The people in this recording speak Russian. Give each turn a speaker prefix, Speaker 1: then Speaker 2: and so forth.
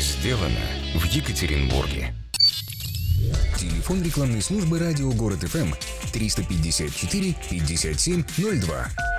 Speaker 1: Сделано в Екатеринбурге. Телефон рекламной службы радио Город ФМ 354 57 02.